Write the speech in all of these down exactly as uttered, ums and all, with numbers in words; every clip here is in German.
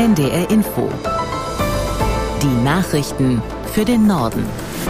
N D R Info. Die Nachrichten für den Norden.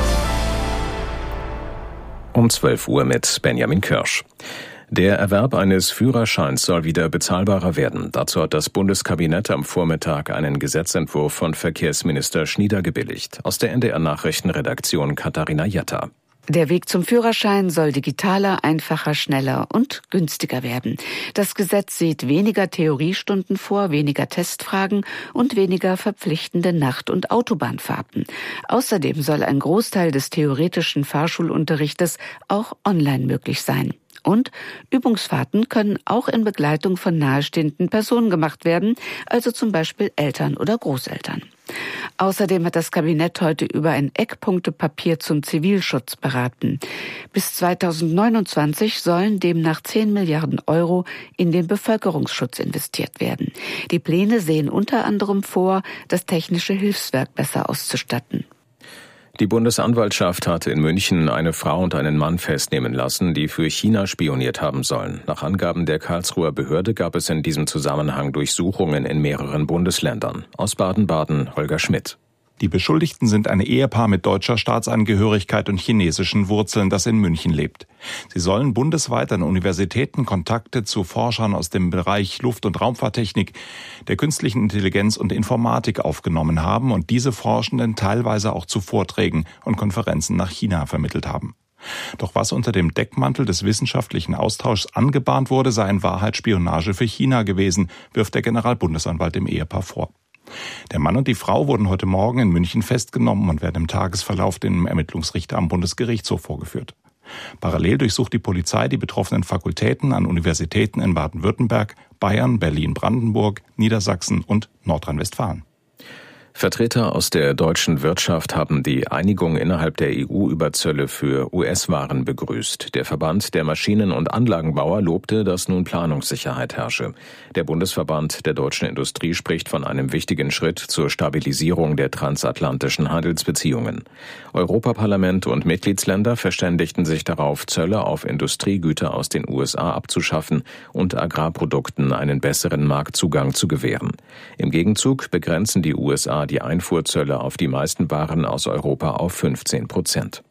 Um zwölf Uhr mit Benjamin Kirsch. Der Erwerb eines Führerscheins soll wieder bezahlbarer werden. Dazu hat das Bundeskabinett am Vormittag einen Gesetzentwurf von Verkehrsminister Schnieder gebilligt. Aus der N D R-Nachrichtenredaktion Katharina Jatta. Der Weg zum Führerschein soll digitaler, einfacher, schneller und günstiger werden. Das Gesetz sieht weniger Theoriestunden vor, weniger Testfragen und weniger verpflichtende Nacht- und Autobahnfahrten. Außerdem soll ein Großteil des theoretischen Fahrschulunterrichtes auch online möglich sein. Und Übungsfahrten können auch in Begleitung von nahestehenden Personen gemacht werden, also zum Beispiel Eltern oder Großeltern. Außerdem hat das Kabinett heute über ein Eckpunktepapier zum Zivilschutz beraten. Bis zweitausendneunundzwanzig sollen demnach zehn Milliarden Euro in den Bevölkerungsschutz investiert werden. Die Pläne sehen unter anderem vor, das Technische Hilfswerk besser auszustatten. Die Bundesanwaltschaft hatte in München eine Frau und einen Mann festnehmen lassen, die für China spioniert haben sollen. Nach Angaben der Karlsruher Behörde gab es in diesem Zusammenhang Durchsuchungen in mehreren Bundesländern. Aus Baden-Baden Holger Schmidt. Die Beschuldigten sind ein Ehepaar mit deutscher Staatsangehörigkeit und chinesischen Wurzeln, das in München lebt. Sie sollen bundesweit an Universitäten Kontakte zu Forschern aus dem Bereich Luft- und Raumfahrttechnik, der künstlichen Intelligenz und Informatik aufgenommen haben und diese Forschenden teilweise auch zu Vorträgen und Konferenzen nach China vermittelt haben. Doch was unter dem Deckmantel des wissenschaftlichen Austauschs angebahnt wurde, sei in Wahrheit Spionage für China gewesen, wirft der Generalbundesanwalt dem Ehepaar vor. Der Mann und die Frau wurden heute Morgen in München festgenommen und werden im Tagesverlauf dem Ermittlungsrichter am Bundesgerichtshof vorgeführt. Parallel durchsucht die Polizei die betroffenen Fakultäten an Universitäten in Baden-Württemberg, Bayern, Berlin-Brandenburg, Niedersachsen und Nordrhein-Westfalen. Vertreter aus der deutschen Wirtschaft haben die Einigung innerhalb der E U über Zölle für U S-Waren begrüßt. Der Verband der Maschinen- und Anlagenbauer lobte, dass nun Planungssicherheit herrsche. Der Bundesverband der deutschen Industrie spricht von einem wichtigen Schritt zur Stabilisierung der transatlantischen Handelsbeziehungen. Europaparlament und Mitgliedsländer verständigten sich darauf, Zölle auf Industriegüter aus den U S A abzuschaffen und Agrarprodukten einen besseren Marktzugang zu gewähren. Im Gegenzug begrenzen die U S A die Einfuhrzölle auf die meisten Waren aus Europa auf fünfzehn Prozent.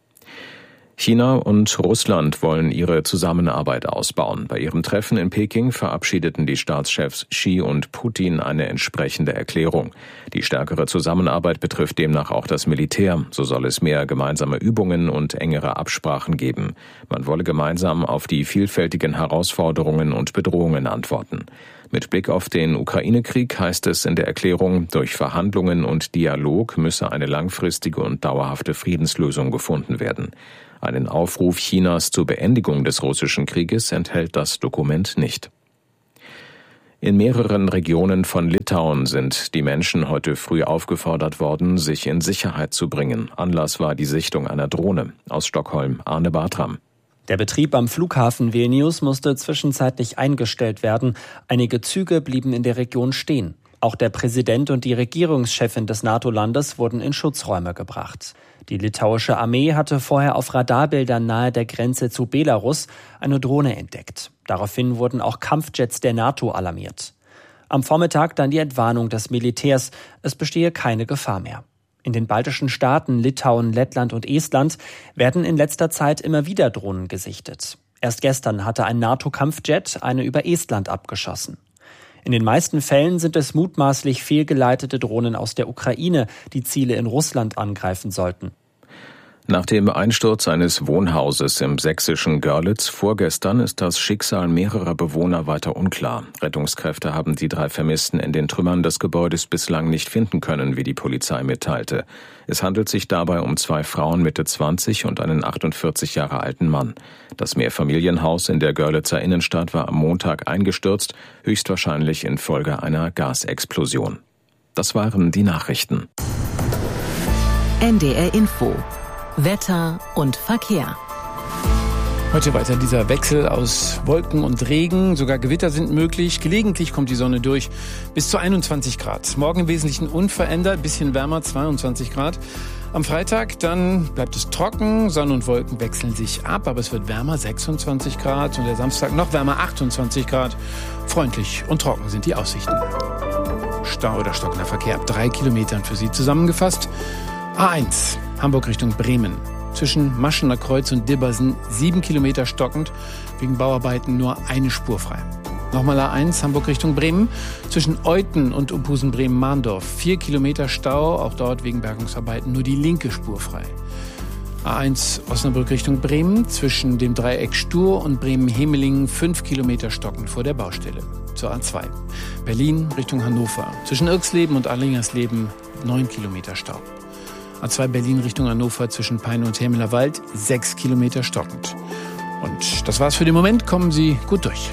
China und Russland wollen ihre Zusammenarbeit ausbauen. Bei ihrem Treffen in Peking verabschiedeten die Staatschefs Xi und Putin eine entsprechende Erklärung. Die stärkere Zusammenarbeit betrifft demnach auch das Militär. So soll es mehr gemeinsame Übungen und engere Absprachen geben. Man wolle gemeinsam auf die vielfältigen Herausforderungen und Bedrohungen antworten. Mit Blick auf den Ukraine-Krieg heißt es in der Erklärung, durch Verhandlungen und Dialog müsse eine langfristige und dauerhafte Friedenslösung gefunden werden. Einen Aufruf Chinas zur Beendigung des russischen Krieges enthält das Dokument nicht. In mehreren Regionen von Litauen sind die Menschen heute früh aufgefordert worden, sich in Sicherheit zu bringen. Anlass war die Sichtung einer Drohne. Aus Stockholm Arne Bartram. Der Betrieb am Flughafen Vilnius musste zwischenzeitlich eingestellt werden. Einige Züge blieben in der Region stehen. Auch der Präsident und die Regierungschefin des NATO-Landes wurden in Schutzräume gebracht. Die litauische Armee hatte vorher auf Radarbildern nahe der Grenze zu Belarus eine Drohne entdeckt. Daraufhin wurden auch Kampfjets der NATO alarmiert. Am Vormittag dann die Entwarnung des Militärs, es bestehe keine Gefahr mehr. In den baltischen Staaten Litauen, Lettland und Estland werden in letzter Zeit immer wieder Drohnen gesichtet. Erst gestern hatte ein NATO-Kampfjet eine über Estland abgeschossen. In den meisten Fällen sind es mutmaßlich fehlgeleitete Drohnen aus der Ukraine, die Ziele in Russland angreifen sollten. Nach dem Einsturz eines Wohnhauses im sächsischen Görlitz vorgestern ist das Schicksal mehrerer Bewohner weiter unklar. Rettungskräfte haben die drei Vermissten in den Trümmern des Gebäudes bislang nicht finden können, wie die Polizei mitteilte. Es handelt sich dabei um zwei Frauen Mitte zwanzig und einen achtundvierzig Jahre alten Mann. Das Mehrfamilienhaus in der Görlitzer Innenstadt war am Montag eingestürzt, höchstwahrscheinlich infolge einer Gasexplosion. Das waren die Nachrichten. N D R Info. Wetter und Verkehr. Heute weiter dieser Wechsel aus Wolken und Regen. Sogar Gewitter sind möglich. Gelegentlich kommt die Sonne durch. Bis zu einundzwanzig Grad. Morgen im Wesentlichen unverändert. Bisschen wärmer, zweiundzwanzig Grad. Am Freitag dann bleibt es trocken. Sonne und Wolken wechseln sich ab. Aber es wird wärmer, sechsundzwanzig Grad. Und der Samstag noch wärmer, achtundzwanzig Grad. Freundlich und trocken sind die Aussichten. Stau oder stockender Verkehr ab drei Kilometern für Sie zusammengefasst. A eins, Hamburg Richtung Bremen. Zwischen Maschener Kreuz und Dibbersen sieben Kilometer stockend, wegen Bauarbeiten nur eine Spur frei. Nochmal A eins, Hamburg Richtung Bremen. Zwischen Euthen und Uphusen-Bremen-Mahndorf vier Kilometer Stau, auch dort wegen Bergungsarbeiten nur die linke Spur frei. A eins, Osnabrück Richtung Bremen. Zwischen dem Dreieck Stur und Bremen-Hemelingen fünf Kilometer stockend vor der Baustelle. Zur A zwei, Berlin Richtung Hannover. Zwischen Irxleben und Allingersleben neun Kilometer Stau. A zwei Berlin Richtung Hannover zwischen Peine und Hämeler Wald sechs Kilometer stockend. Und das war's für den Moment. Kommen Sie gut durch.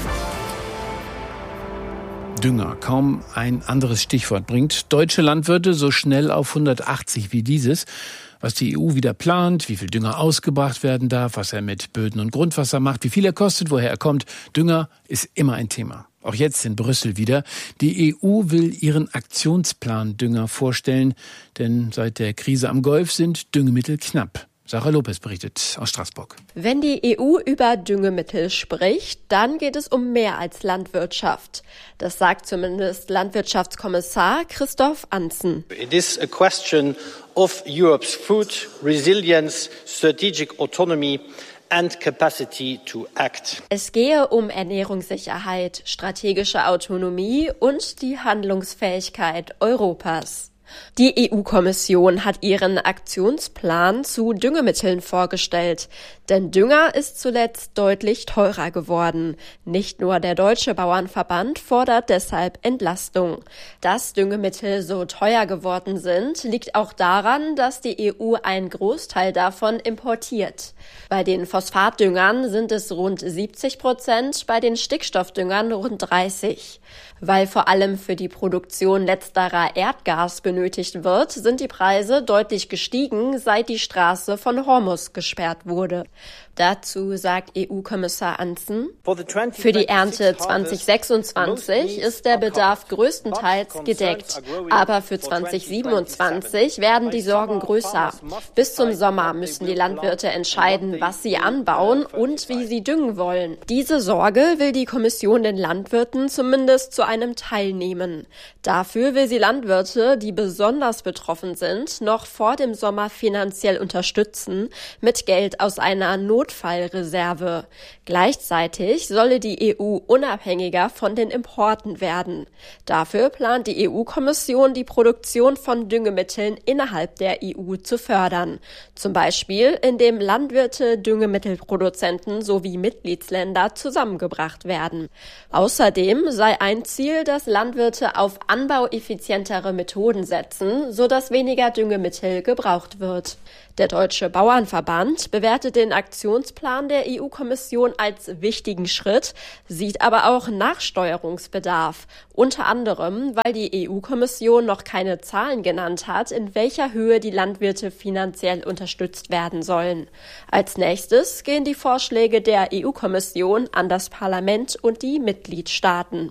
Dünger, kaum ein anderes Stichwort bringt deutsche Landwirte so schnell auf hundertachtzig wie dieses. Was die E U wieder plant, wie viel Dünger ausgebracht werden darf, was er mit Böden und Grundwasser macht, wie viel er kostet, woher er kommt. Dünger ist immer ein Thema. Auch jetzt in Brüssel wieder. Die E U will ihren Aktionsplan Dünger vorstellen, denn seit der Krise am Golf sind Düngemittel knapp. Sarah Lopez berichtet aus Straßburg. Wenn die E U über Düngemittel spricht, dann geht es um mehr als Landwirtschaft. Das sagt zumindest Landwirtschaftskommissar Christoph Antzen. It is a question of Europe's food resilience, strategic autonomy and capacity to act. Es gehe um Ernährungssicherheit, strategische Autonomie und die Handlungsfähigkeit Europas. Die E U-Kommission hat ihren Aktionsplan zu Düngemitteln vorgestellt. Denn Dünger ist zuletzt deutlich teurer geworden. Nicht nur der Deutsche Bauernverband fordert deshalb Entlastung. Dass Düngemittel so teuer geworden sind, liegt auch daran, dass die E U einen Großteil davon importiert. Bei den Phosphatdüngern sind es rund siebzig Prozent, bei den Stickstoffdüngern rund dreißig. Weil vor allem für die Produktion letzterer Erdgas benötigt wird, sind die Preise deutlich gestiegen, seit die Straße von Hormuz gesperrt wurde. Dazu sagt E U-Kommissar Antzen: Für die Ernte zwanzig sechsundzwanzig ist der Bedarf größtenteils gedeckt. Aber für zwanzig siebenundzwanzig werden die Sorgen größer. Bis zum Sommer müssen die Landwirte entscheiden, was sie anbauen und wie sie düngen wollen. Diese Sorge will die Kommission den Landwirten zumindest zu einem Teil nehmen. Dafür will sie Landwirte, die besonders betroffen sind, noch vor dem Sommer finanziell unterstützen mit Geld aus einer Notfallreserve. Gleichzeitig solle die E U unabhängiger von den Importen werden. Dafür plant die E U-Kommission, die Produktion von Düngemitteln innerhalb der E U zu fördern. Zum Beispiel, indem Landwirte, Düngemittelproduzenten sowie Mitgliedsländer zusammengebracht werden. Außerdem sei ein Ziel, dass Landwirte auf anbaueffizientere Methoden setzen, sodass weniger Düngemittel gebraucht wird. Der Deutsche Bauernverband bewertet den Aktionsplan der E U-Kommission als wichtigen Schritt, sieht aber auch Nachsteuerungsbedarf. Unter anderem, weil die E U-Kommission noch keine Zahlen genannt hat, in welcher Höhe die Landwirte finanziell unterstützt werden sollen. Als nächstes gehen die Vorschläge der E U-Kommission an das Parlament und die Mitgliedstaaten.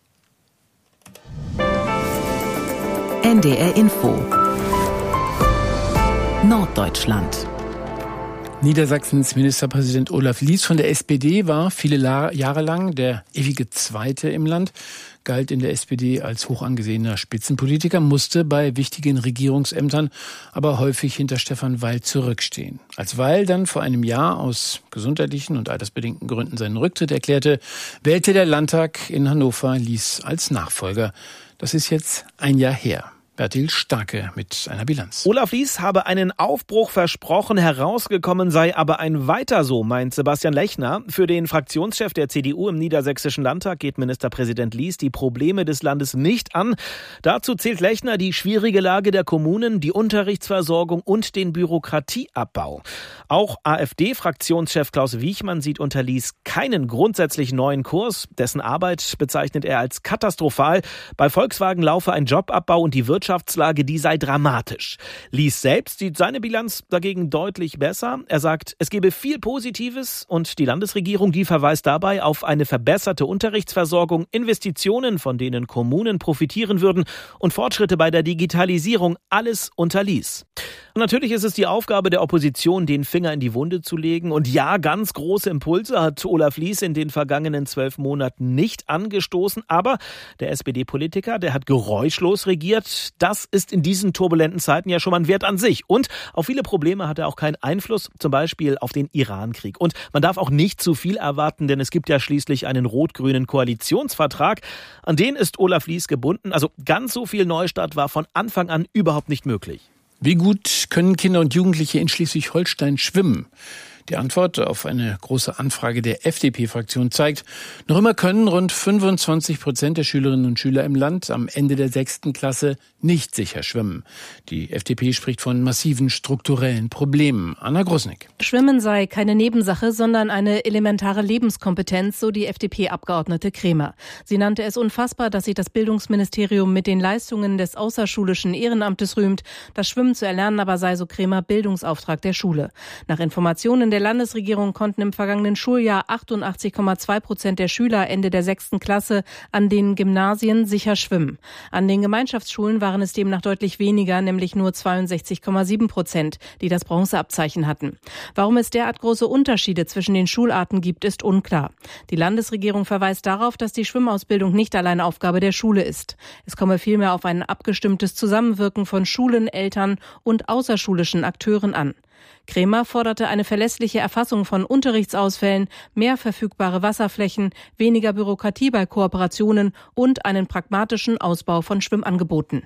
N D R Info Norddeutschland. Niedersachsens Ministerpräsident Olaf Lies von der S P D war viele Jahre lang der ewige Zweite im Land, galt in der S P D als hoch angesehener Spitzenpolitiker, musste bei wichtigen Regierungsämtern aber häufig hinter Stefan Weil zurückstehen. Als Weil dann vor einem Jahr aus gesundheitlichen und altersbedingten Gründen seinen Rücktritt erklärte, wählte der Landtag in Hannover Lies als Nachfolger. Das ist jetzt ein Jahr her. Bertil Starke mit einer Bilanz. Olaf Lies habe einen Aufbruch versprochen, herausgekommen sei aber ein Weiter so, meint Sebastian Lechner. Für den Fraktionschef der C D U im Niedersächsischen Landtag geht Ministerpräsident Lies die Probleme des Landes nicht an. Dazu zählt Lechner die schwierige Lage der Kommunen, die Unterrichtsversorgung und den Bürokratieabbau. Auch AfD-Fraktionschef Klaus Wiechmann sieht unter Lies keinen grundsätzlich neuen Kurs. Dessen Arbeit bezeichnet er als katastrophal. Bei Volkswagen laufe ein Jobabbau und die Wirtschaft Wirtschaftslage, die sei dramatisch. Lies selbst sieht seine Bilanz dagegen deutlich besser. Er sagt, es gebe viel Positives und die Landesregierung, die verweist dabei auf eine verbesserte Unterrichtsversorgung, Investitionen, von denen Kommunen profitieren würden und Fortschritte bei der Digitalisierung, alles unter Lies. Natürlich ist es die Aufgabe der Opposition, den Finger in die Wunde zu legen. Und ja, ganz große Impulse hat Olaf Lies in den vergangenen zwölf Monaten nicht angestoßen. Aber der S P D-Politiker, der hat geräuschlos regiert. Das ist in diesen turbulenten Zeiten ja schon mal ein Wert an sich. Und auf viele Probleme hat er auch keinen Einfluss, zum Beispiel auf den Iran-Krieg. Und man darf auch nicht zu viel erwarten, denn es gibt ja schließlich einen rot-grünen Koalitionsvertrag. An den ist Olaf Lies gebunden. Also ganz so viel Neustart war von Anfang an überhaupt nicht möglich. Wie gut können Kinder und Jugendliche in Schleswig-Holstein schwimmen? Die Antwort auf eine große Anfrage der F D P-Fraktion zeigt, noch immer können rund fünfundzwanzig Prozent der Schülerinnen und Schüler im Land am Ende der sechsten Klasse nicht sicher schwimmen. Die F D P spricht von massiven strukturellen Problemen. Anna Grusnick. Schwimmen sei keine Nebensache, sondern eine elementare Lebenskompetenz, so die F D P-Abgeordnete Kremer. Sie nannte es unfassbar, dass sich das Bildungsministerium mit den Leistungen des außerschulischen Ehrenamtes rühmt. Das Schwimmen zu erlernen aber sei, so Kremer, Bildungsauftrag der Schule. Nach Informationen der Landesregierung konnten im vergangenen Schuljahr achtundachtzig Komma zwei Prozent der Schüler Ende der sechsten Klasse an den Gymnasien sicher schwimmen. An den Gemeinschaftsschulen waren es demnach deutlich weniger, nämlich nur zweiundsechzig Komma sieben Prozent, die das Bronzeabzeichen hatten. Warum es derart große Unterschiede zwischen den Schularten gibt, ist unklar. Die Landesregierung verweist darauf, dass die Schwimmausbildung nicht allein Aufgabe der Schule ist. Es komme vielmehr auf ein abgestimmtes Zusammenwirken von Schulen, Eltern und außerschulischen Akteuren an. Kremer forderte eine verlässliche Erfassung von Unterrichtsausfällen, mehr verfügbare Wasserflächen, weniger Bürokratie bei Kooperationen und einen pragmatischen Ausbau von Schwimmangeboten.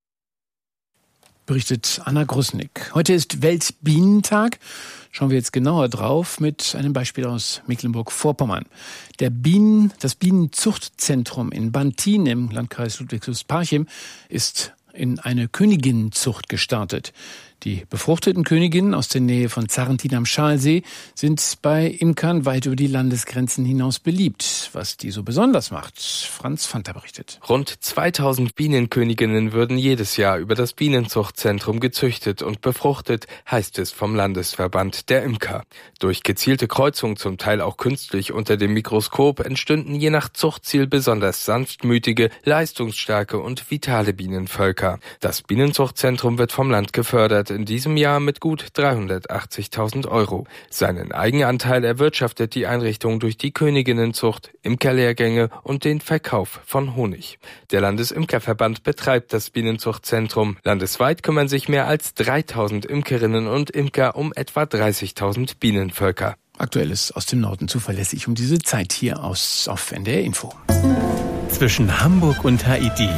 Berichtet Anna Grusnick. Heute ist Weltbienentag. Schauen wir jetzt genauer drauf mit einem Beispiel aus Mecklenburg-Vorpommern. Der Bienen, das Bienenzuchtzentrum in Bantin im Landkreis Ludwigslust-Parchim ist in eine Königinnenzucht gestartet. Die befruchteten Königinnen aus der Nähe von Zarrentin am Schalsee sind bei Imkern weit über die Landesgrenzen hinaus beliebt. Was die so besonders macht, Franz Fanter berichtet. Rund zweitausend Bienenköniginnen würden jedes Jahr über das Bienenzuchtzentrum gezüchtet und befruchtet, heißt es vom Landesverband der Imker. Durch gezielte Kreuzung, zum Teil auch künstlich unter dem Mikroskop, entstünden je nach Zuchtziel besonders sanftmütige, leistungsstarke und vitale Bienenvölker. Das Bienenzuchtzentrum wird vom Land gefördert, in diesem Jahr mit gut dreihundertachtzigtausend Euro. Seinen Eigenanteil erwirtschaftet die Einrichtung durch die Königinnenzucht, Imkerlehrgänge und den Verkauf von Honig. Der Landesimkerverband betreibt das Bienenzuchtzentrum. Landesweit kümmern sich mehr als dreitausend Imkerinnen und Imker um etwa dreißigtausend Bienenvölker. Aktuelles aus dem Norden zuverlässig um diese Zeit hier aus auf N D R Info. Zwischen Hamburg und Haiti.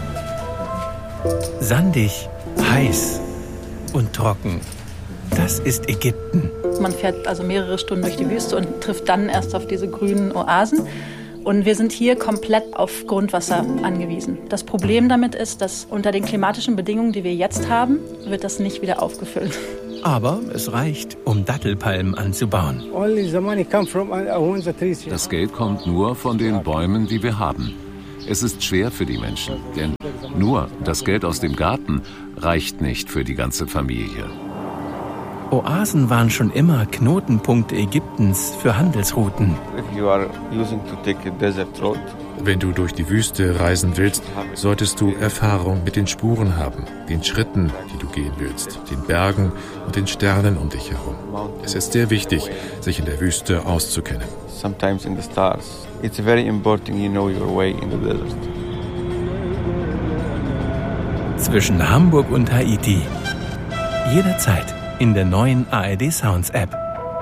Sandig, heiß und trocken. Das ist Ägypten. Man fährt also mehrere Stunden durch die Wüste und trifft dann erst auf diese grünen Oasen. Und wir sind hier komplett auf Grundwasser angewiesen. Das Problem damit ist, dass unter den klimatischen Bedingungen, die wir jetzt haben, wird das nicht wieder aufgefüllt. Aber es reicht, um Dattelpalmen anzubauen. Das Geld kommt nur von den Bäumen, die wir haben. Es ist schwer für die Menschen, denn nur das Geld aus dem Garten reicht nicht für die ganze Familie. Oasen waren schon immer Knotenpunkte Ägyptens für Handelsrouten. Wenn du durch die Wüste reisen willst, solltest du Erfahrung mit den Spuren haben, den Schritten, die du gehen willst, den Bergen und den Sternen um dich herum. Es ist sehr wichtig, sich in der Wüste auszukennen. Sometimes in the stars. It's very important you know your way in the desert. Zwischen Hamburg und Haiti. Jederzeit in der neuen A R D Sounds App.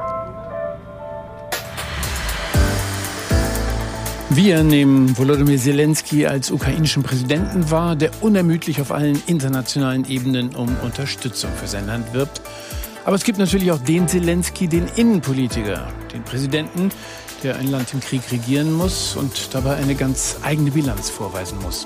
Wir nehmen Volodymyr Zelensky als ukrainischen Präsidenten wahr, der unermüdlich auf allen internationalen Ebenen um Unterstützung für sein Land wirbt. Aber es gibt natürlich auch den Zelensky, den Innenpolitiker, den Präsidenten, der ein Land im Krieg regieren muss und dabei eine ganz eigene Bilanz vorweisen muss.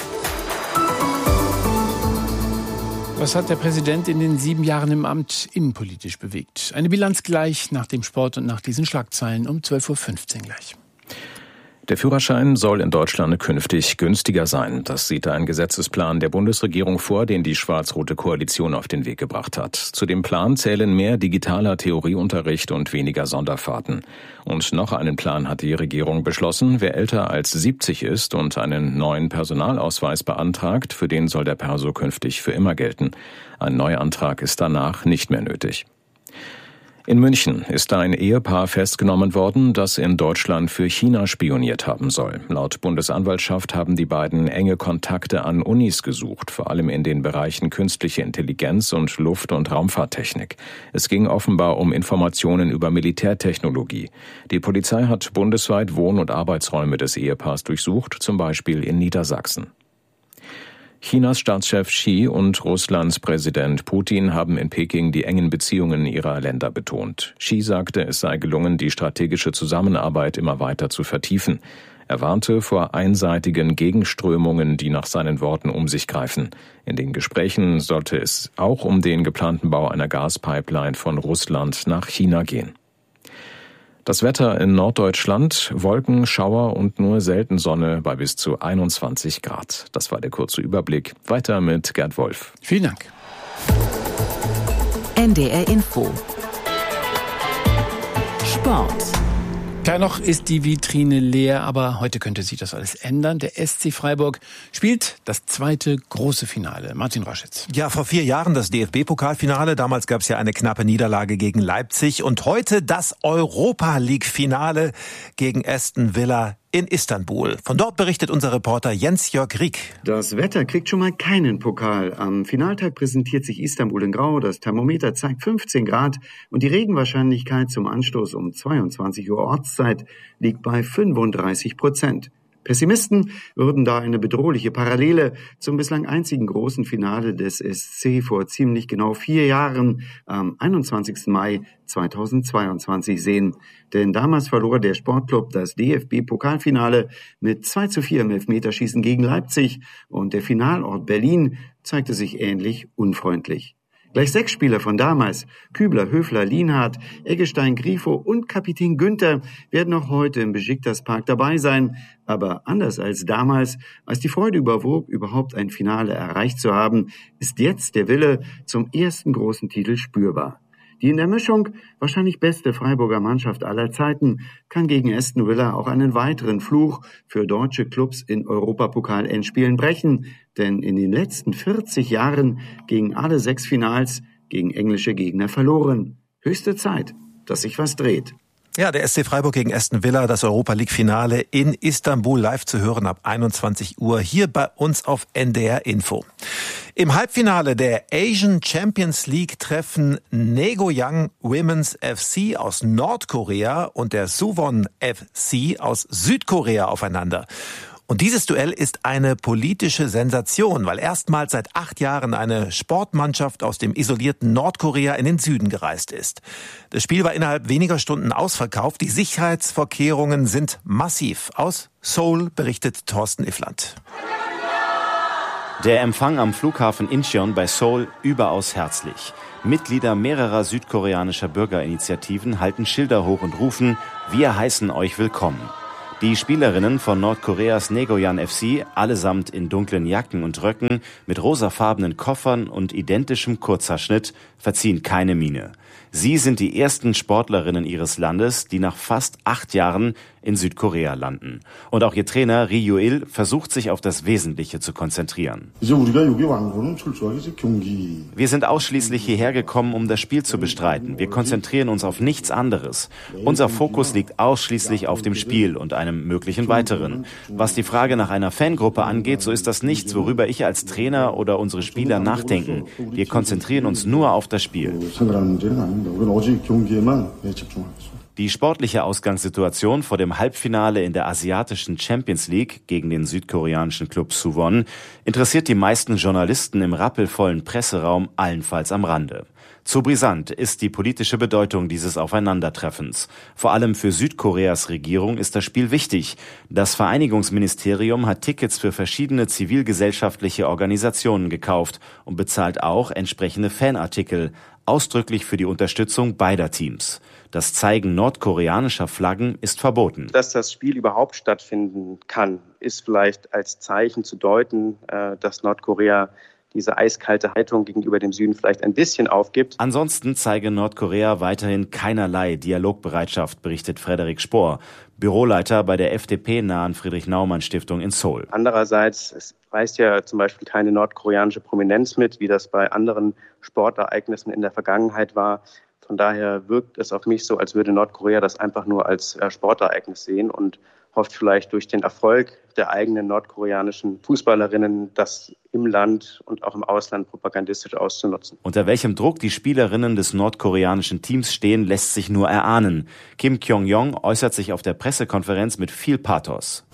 Was hat der Präsident in den sieben Jahren im Amt innenpolitisch bewegt? Eine Bilanz gleich nach dem Sport und nach diesen Schlagzeilen um zwölf Uhr fünfzehn gleich. Der Führerschein soll in Deutschland künftig günstiger sein. Das sieht ein Gesetzesplan der Bundesregierung vor, den die schwarz-rote Koalition auf den Weg gebracht hat. Zu dem Plan zählen mehr digitaler Theorieunterricht und weniger Sonderfahrten. Und noch einen Plan hat die Regierung beschlossen. Wer älter als siebzig ist und einen neuen Personalausweis beantragt, für den soll der Perso künftig für immer gelten. Ein Neuantrag ist danach nicht mehr nötig. In München ist ein Ehepaar festgenommen worden, das in Deutschland für China spioniert haben soll. Laut Bundesanwaltschaft haben die beiden enge Kontakte an Unis gesucht, vor allem in den Bereichen künstliche Intelligenz und Luft- und Raumfahrttechnik. Es ging offenbar um Informationen über Militärtechnologie. Die Polizei hat bundesweit Wohn- und Arbeitsräume des Ehepaars durchsucht, zum Beispiel in Niedersachsen. Chinas Staatschef Xi und Russlands Präsident Putin haben in Peking die engen Beziehungen ihrer Länder betont. Xi sagte, es sei gelungen, die strategische Zusammenarbeit immer weiter zu vertiefen. Er warnte vor einseitigen Gegenströmungen, die nach seinen Worten um sich greifen. In den Gesprächen sollte es auch um den geplanten Bau einer Gaspipeline von Russland nach China gehen. Das Wetter in Norddeutschland, Wolken, Schauer und nur selten Sonne bei bis zu einundzwanzig Grad. Das war der kurze Überblick. Weiter mit Gerd Wolf. Vielen Dank. N D R Info. Sport. Klar, noch ist die Vitrine leer, aber heute könnte sich das alles ändern. Der S C Freiburg spielt das zweite große Finale. Martin Raschitz. Ja, vor vier Jahren das D F B-Pokalfinale. Damals gab es ja eine knappe Niederlage gegen Leipzig. Und heute das Europa-League-Finale gegen Aston Villa in Istanbul. Von dort berichtet unser Reporter Jens-Jörg Rieck. Das Wetter kriegt schon mal keinen Pokal. Am Finaltag präsentiert sich Istanbul in Grau. Das Thermometer zeigt fünfzehn Grad und die Regenwahrscheinlichkeit zum Anstoß um zweiundzwanzig Uhr Ortszeit liegt bei fünfunddreißig Prozent. Pessimisten würden da eine bedrohliche Parallele zum bislang einzigen großen Finale des S C vor ziemlich genau vier Jahren am einundzwanzigsten Mai zweitausendzweiundzwanzig sehen. Denn damals verlor der Sportclub das D F B-Pokalfinale mit zwei zu vier im Elfmeterschießen gegen Leipzig und der Finalort Berlin zeigte sich ähnlich unfreundlich. Gleich sechs Spieler von damals, Kübler, Höfler, Lienhardt, Eggestein, Grifo und Kapitän Günther, werden auch heute im Besiktas-Park dabei sein. Aber anders als damals, als die Freude überwog, überhaupt ein Finale erreicht zu haben, ist jetzt der Wille zum ersten großen Titel spürbar. Die in der Mischung wahrscheinlich beste Freiburger Mannschaft aller Zeiten kann gegen Aston Villa auch einen weiteren Fluch für deutsche Clubs in Europapokal-Endspielen brechen. Denn in den letzten vierzig Jahren gegen alle sechs Finals gegen englische Gegner verloren. Höchste Zeit, dass sich was dreht. Ja, der S C Freiburg gegen Aston Villa, das Europa-League-Finale in Istanbul, live zu hören ab einundzwanzig Uhr hier bei uns auf N D R Info. Im Halbfinale der Asian Champions League treffen Naegoyang Women's F C aus Nordkorea und der Suwon F C aus Südkorea aufeinander. Und dieses Duell ist eine politische Sensation, weil erstmals seit acht Jahren eine Sportmannschaft aus dem isolierten Nordkorea in den Süden gereist ist. Das Spiel war innerhalb weniger Stunden ausverkauft. Die Sicherheitsvorkehrungen sind massiv. Aus Seoul berichtet Thorsten Iffland. Der Empfang am Flughafen Incheon bei Seoul überaus herzlich. Mitglieder mehrerer südkoreanischer Bürgerinitiativen halten Schilder hoch und rufen: Wir heißen euch willkommen. Die Spielerinnen von Nordkoreas Naegoyan F C, allesamt in dunklen Jacken und Röcken, mit rosafarbenen Koffern und identischem Kurzhaarschnitt, verziehen keine Miene. Sie sind die ersten Sportlerinnen ihres Landes, die nach fast acht Jahren in Südkorea landen. Und auch ihr Trainer Ri Yo-il versucht sich auf das Wesentliche zu konzentrieren. Wir sind ausschließlich hierher gekommen, um das Spiel zu bestreiten. Wir konzentrieren uns auf nichts anderes. Unser Fokus liegt ausschließlich auf dem Spiel und einem möglichen weiteren. Was die Frage nach einer Fangruppe angeht, so ist das nichts, worüber ich als Trainer oder unsere Spieler nachdenken. Wir konzentrieren uns nur auf das Spiel. Die sportliche Ausgangssituation vor dem Halbfinale in der asiatischen Champions League gegen den südkoreanischen Club Suwon interessiert die meisten Journalisten im rappelvollen Presseraum allenfalls am Rande. Zu brisant ist die politische Bedeutung dieses Aufeinandertreffens. Vor allem für Südkoreas Regierung ist das Spiel wichtig. Das Vereinigungsministerium hat Tickets für verschiedene zivilgesellschaftliche Organisationen gekauft und bezahlt auch entsprechende Fanartikel. ausdrücklich für die Unterstützung beider Teams. Das Zeigen nordkoreanischer Flaggen ist verboten. Dass das Spiel überhaupt stattfinden kann, ist vielleicht als Zeichen zu deuten, dass Nordkorea diese eiskalte Haltung gegenüber dem Süden vielleicht ein bisschen aufgibt. Ansonsten zeige Nordkorea weiterhin keinerlei Dialogbereitschaft, berichtet Frederik Spohr, Büroleiter bei der F D P-nahen Friedrich-Naumann-Stiftung in Seoul. Andererseits, es reist ja zum Beispiel keine nordkoreanische Prominenz mit, wie das bei anderen Sportereignissen in der Vergangenheit war. Von daher wirkt es auf mich so, als würde Nordkorea das einfach nur als Sportereignis sehen und hofft vielleicht durch den Erfolg der eigenen nordkoreanischen Fußballerinnen, das im Land und auch im Ausland propagandistisch auszunutzen. Unter welchem Druck die Spielerinnen des nordkoreanischen Teams stehen, lässt sich nur erahnen. Kim Kyung-jong äußert sich auf der Pressekonferenz mit viel Pathos.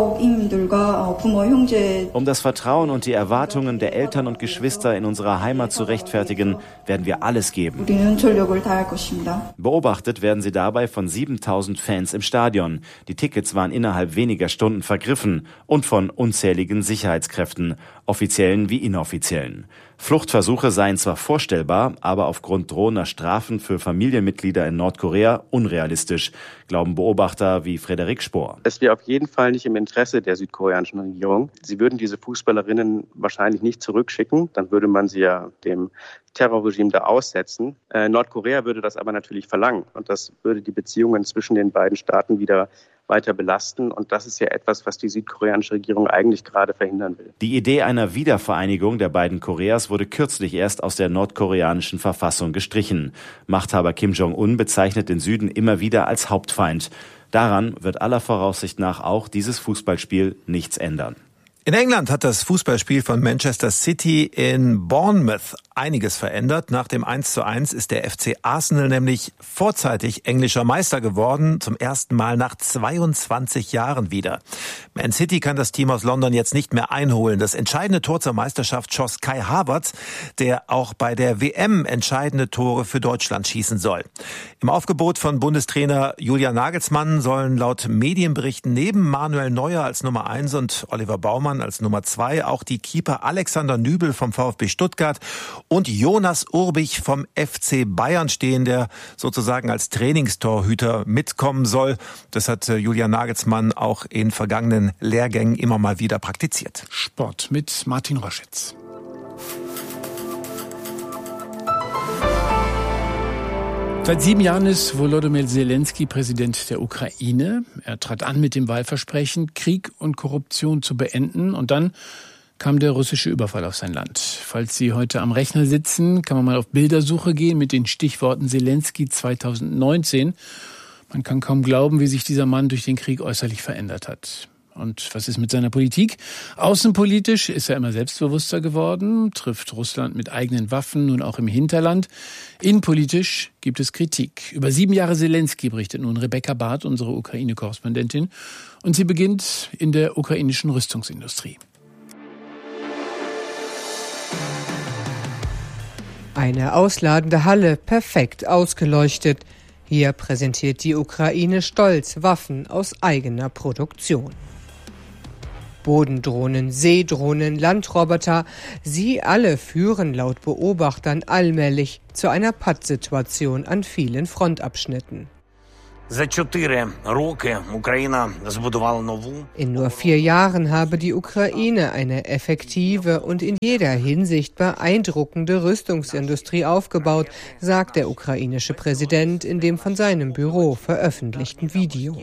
Um das Vertrauen und die Erwartungen der Eltern und Geschwister in unserer Heimat zu rechtfertigen, werden wir alles geben. Beobachtet werden sie dabei von siebentausend Fans im Stadion. Die Tickets waren innerhalb weniger Stunden vergriffen und von unzähligen Sicherheitskräften, offiziellen wie inoffiziellen. Fluchtversuche seien zwar vorstellbar, aber aufgrund drohender Strafen für Familienmitglieder in Nordkorea unrealistisch, glauben Beobachter wie Frederik Spohr. Es wäre auf jeden Fall nicht im Interesse der südkoreanischen Regierung. Sie würden diese Fußballerinnen wahrscheinlich nicht zurückschicken, dann würde man sie ja dem Terrorregime da aussetzen. Äh, Nordkorea würde das aber natürlich verlangen und das würde die Beziehungen zwischen den beiden Staaten wieder weiter belasten. Und das ist ja etwas, was die südkoreanische Regierung eigentlich gerade verhindern will. Die Idee einer Wiedervereinigung der beiden Koreas wurde kürzlich erst aus der nordkoreanischen Verfassung gestrichen. Machthaber Kim Jong-un bezeichnet den Süden immer wieder als Hauptfeind. Daran wird aller Voraussicht nach auch dieses Fußballspiel nichts ändern. In England hat das Fußballspiel von Manchester City in Bournemouth einiges verändert. Nach dem eins zu eins ist der F C Arsenal nämlich vorzeitig englischer Meister geworden, zum ersten Mal nach zweiundzwanzig Jahren wieder. Man City kann das Team aus London jetzt nicht mehr einholen. Das entscheidende Tor zur Meisterschaft schoss Kai Havertz, der auch bei der W M entscheidende Tore für Deutschland schießen soll. Im Aufgebot von Bundestrainer Julian Nagelsmann sollen laut Medienberichten neben Manuel Neuer als Nummer eins und Oliver Baumann als Nummer zwei auch die Keeper Alexander Nübel vom VfB Stuttgart und Jonas Urbich vom F C Bayern stehen, der sozusagen als Trainingstorhüter mitkommen soll. Das hat Julian Nagelsmann auch in vergangenen Lehrgängen immer mal wieder praktiziert. Sport mit Martin Roschitz. Seit sieben Jahren ist Volodymyr Zelensky Präsident der Ukraine. Er trat an mit dem Wahlversprechen, Krieg und Korruption zu beenden. Und dann kam der russische Überfall auf sein Land. Falls Sie heute am Rechner sitzen, kann man mal auf Bildersuche gehen mit den Stichworten Zelensky zwanzig neunzehn. Man kann kaum glauben, wie sich dieser Mann durch den Krieg äußerlich verändert hat. Und was ist mit seiner Politik? Außenpolitisch ist er immer selbstbewusster geworden, trifft Russland mit eigenen Waffen nun auch im Hinterland. Innenpolitisch gibt es Kritik. Über sieben Jahre Zelensky berichtet nun Rebecca Barth, unsere Ukraine-Korrespondentin. Und sie beginnt in der ukrainischen Rüstungsindustrie. Eine ausladende Halle, perfekt ausgeleuchtet. Hier präsentiert die Ukraine stolz Waffen aus eigener Produktion. Bodendrohnen, Seedrohnen, Landroboter, sie alle führen laut Beobachtern allmählich zu einer Pattsituation an vielen Frontabschnitten. In nur vier Jahren habe die Ukraine eine effektive und in jeder Hinsicht beeindruckende Rüstungsindustrie aufgebaut, sagt der ukrainische Präsident in dem von seinem Büro veröffentlichten Video.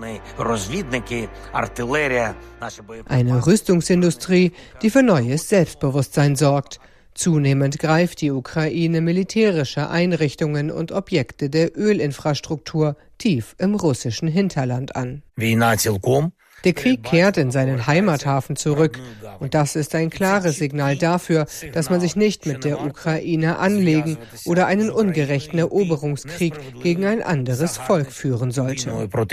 Eine Rüstungsindustrie, die für neues Selbstbewusstsein sorgt. Zunehmend greift die Ukraine militärische Einrichtungen und Objekte der Ölinfrastruktur tief im russischen Hinterland an. Der Krieg kehrt in seinen Heimathafen zurück. Und das ist ein klares Signal dafür, dass man sich nicht mit der Ukraine anlegen oder einen ungerechten Eroberungskrieg gegen ein anderes Volk führen sollte.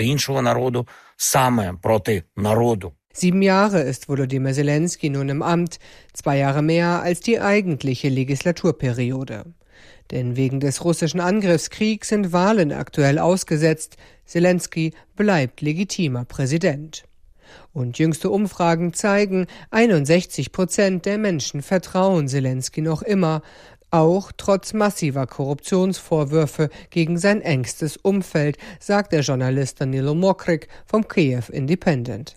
Sieben Jahre ist Volodymyr Zelensky nun im Amt, zwei Jahre mehr als die eigentliche Legislaturperiode. Denn wegen des russischen Angriffskriegs sind Wahlen aktuell ausgesetzt. Zelensky bleibt legitimer Präsident. Und jüngste Umfragen zeigen, einundsechzig Prozent der Menschen vertrauen Zelensky noch immer. Auch trotz massiver Korruptionsvorwürfe gegen sein engstes Umfeld, sagt der Journalist Danilo Mokric vom Kiev Independent.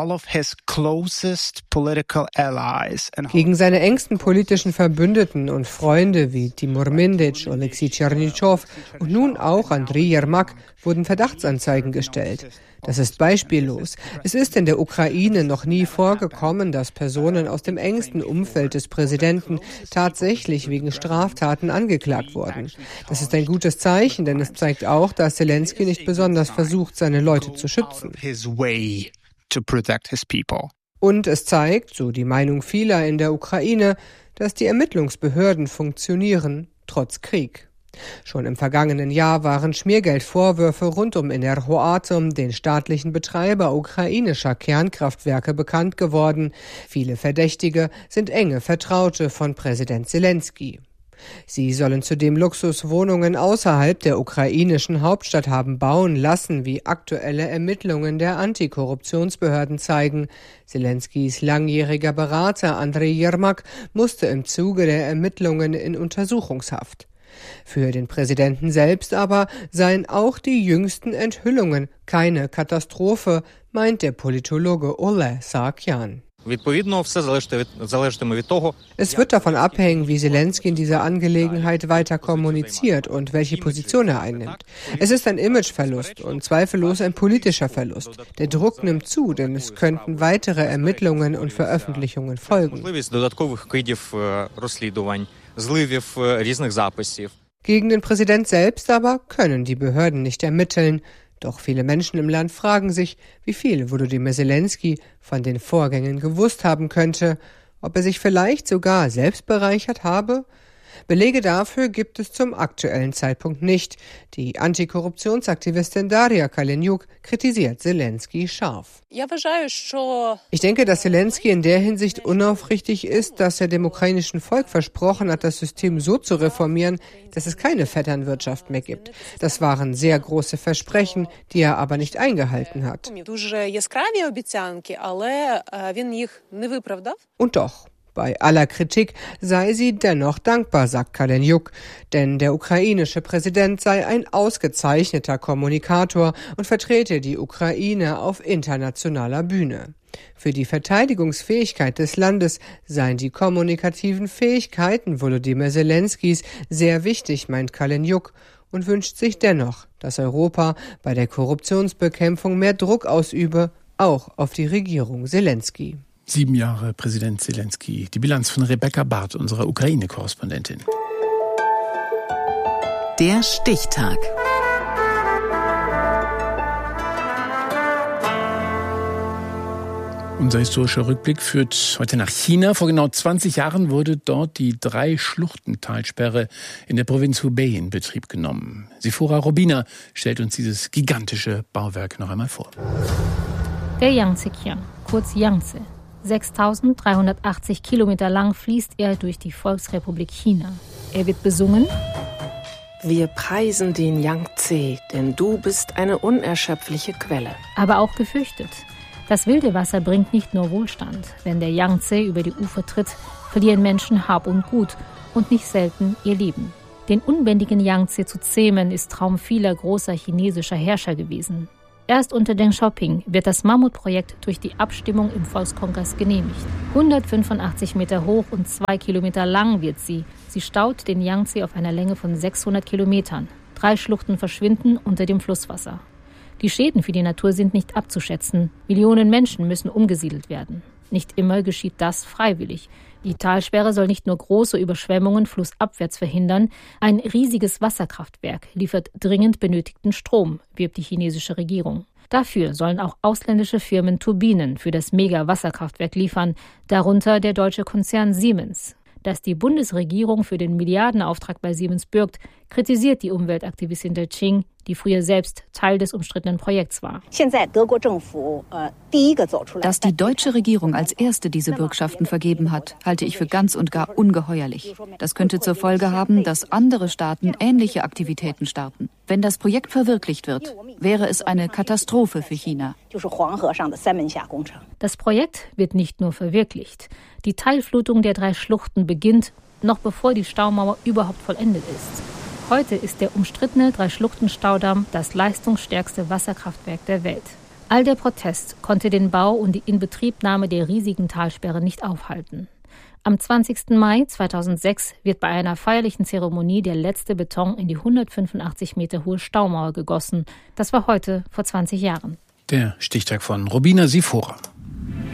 Gegen seine engsten politischen Verbündeten und Freunde wie Timur Mindic, Oleksiy Tschernyschow und nun auch Andriy Jermak wurden Verdachtsanzeigen gestellt. Das ist beispiellos. Es ist in der Ukraine noch nie vorgekommen, dass Personen aus dem engsten Umfeld des Präsidenten tatsächlich wegen Straftaten angeklagt wurden. Das ist ein gutes Zeichen, denn es zeigt auch, dass Selenskyj nicht besonders versucht, seine Leute zu schützen. Und es zeigt, so die Meinung vieler in der Ukraine, dass die Ermittlungsbehörden funktionieren, trotz Krieg. Schon im vergangenen Jahr waren Schmiergeldvorwürfe rund um Enerhoatom, den staatlichen Betreiber ukrainischer Kernkraftwerke, bekannt geworden. Viele Verdächtige sind enge Vertraute von Präsident Selenskyj. Sie sollen zudem Luxuswohnungen außerhalb der ukrainischen Hauptstadt haben bauen lassen, wie aktuelle Ermittlungen der Antikorruptionsbehörden zeigen. Selenskys langjähriger Berater Andriy Jermak musste im Zuge der Ermittlungen in Untersuchungshaft. Für den Präsidenten selbst aber seien auch die jüngsten Enthüllungen keine Katastrophe, meint der Politologe Ole Sarkyan. Es wird davon abhängen, wie Selenskyj in dieser Angelegenheit weiter kommuniziert und welche Position er einnimmt. Es ist ein Imageverlust und zweifellos ein politischer Verlust. Der Druck nimmt zu, denn es könnten weitere Ermittlungen und Veröffentlichungen folgen. Gegen den Präsident selbst aber können die Behörden nicht ermitteln. Doch viele Menschen im Land fragen sich, wie viel Volodymyr Selenskyj von den Vorgängen gewusst haben könnte, ob er sich vielleicht sogar selbst bereichert habe. Belege dafür gibt es zum aktuellen Zeitpunkt nicht. Die Antikorruptionsaktivistin Daria Kaleniuk kritisiert Selenskyj scharf. Ich denke, dass Selenskyj in der Hinsicht unaufrichtig ist, dass er dem ukrainischen Volk versprochen hat, das System so zu reformieren, dass es keine Vetternwirtschaft mehr gibt. Das waren sehr große Versprechen, die er aber nicht eingehalten hat. Und doch. Bei aller Kritik sei sie dennoch dankbar, sagt Kaleniuk, denn der ukrainische Präsident sei ein ausgezeichneter Kommunikator und vertrete die Ukraine auf internationaler Bühne. Für die Verteidigungsfähigkeit des Landes seien die kommunikativen Fähigkeiten Volodymyr Selenskys sehr wichtig, meint Kaleniuk, und wünscht sich dennoch, dass Europa bei der Korruptionsbekämpfung mehr Druck ausübe, auch auf die Regierung Selenskyj. Sieben Jahre Präsident Selenskyj. Die Bilanz von Rebecca Barth, unserer Ukraine-Korrespondentin. Der Stichtag. Unser historischer Rückblick führt heute nach China. Vor genau zwanzig Jahren wurde dort die Drei-Schluchten-Talsperre in der Provinz Hubei in Betrieb genommen. Sifora Robina stellt uns dieses gigantische Bauwerk noch einmal vor. Der Yangtze-Kiang, kurz Yangtze. sechstausenddreihundertachtzig Kilometer lang fließt er durch die Volksrepublik China. Er wird besungen. Wir preisen den Yangtze, denn du bist eine unerschöpfliche Quelle. Aber auch gefürchtet. Das wilde Wasser bringt nicht nur Wohlstand. Wenn der Yangtze über die Ufer tritt, verlieren Menschen Hab und Gut und nicht selten ihr Leben. Den unbändigen Yangtze zu zähmen, ist Traum vieler großer chinesischer Herrscher gewesen. Erst unter Deng Xiaoping wird das Mammutprojekt durch die Abstimmung im Volkskongress genehmigt. hundertfünfundachtzig Meter hoch und zwei Kilometer lang wird sie. Sie staut den Yangtze auf einer Länge von sechshundert Kilometern. Drei Schluchten verschwinden unter dem Flusswasser. Die Schäden für die Natur sind nicht abzuschätzen. Millionen Menschen müssen umgesiedelt werden. Nicht immer geschieht das freiwillig. Die Talsperre soll nicht nur große Überschwemmungen flussabwärts verhindern, ein riesiges Wasserkraftwerk liefert dringend benötigten Strom, wirbt die chinesische Regierung. Dafür sollen auch ausländische Firmen Turbinen für das Mega-Wasserkraftwerk liefern, darunter der deutsche Konzern Siemens. Dass die Bundesregierung für den Milliardenauftrag bei Siemens bürgt, kritisiert die Umweltaktivistin Dai Qing, die früher selbst Teil des umstrittenen Projekts war. Dass die deutsche Regierung als erste diese Bürgschaften vergeben hat, halte ich für ganz und gar ungeheuerlich. Das könnte zur Folge haben, dass andere Staaten ähnliche Aktivitäten starten. Wenn das Projekt verwirklicht wird, wäre es eine Katastrophe für China. Das Projekt wird nicht nur verwirklicht. Die Teilflutung der drei Schluchten beginnt noch bevor die Staumauer überhaupt vollendet ist. Heute ist der umstrittene Drei-Schluchten-Staudamm das leistungsstärkste Wasserkraftwerk der Welt. All der Protest konnte den Bau und die Inbetriebnahme der riesigen Talsperre nicht aufhalten. Am zwanzigsten Mai zweitausendsechs wird bei einer feierlichen Zeremonie der letzte Beton in die hundertfünfundachtzig Meter hohe Staumauer gegossen. Das war heute vor zwanzig Jahren. Der Stichtag von Robina Sifora.